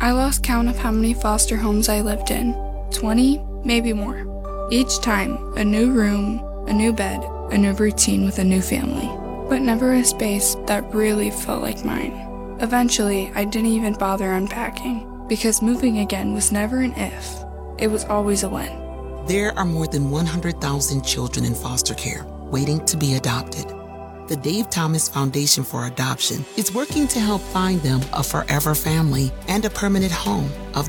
I lost count of how many foster homes I lived in. 20, maybe more. Each time, a new room, a new bed, a new routine with a new family. But never a space that really felt like mine. Eventually, I didn't even bother unpacking, because moving again was never an if. It was always a when. There are more than 100,000 children in foster care waiting to be adopted. The Dave Thomas Foundation for Adoption is working to help find them a forever family and a permanent home of